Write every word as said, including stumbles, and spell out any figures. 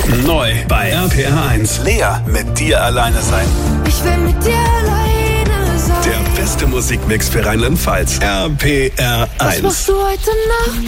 Neu bei R P R eins. Lea mit dir alleine sein. Ich will mit dir alleine sein. Der beste Musikmix für Rheinland-Pfalz. R P R eins. Was machst du heute Nacht?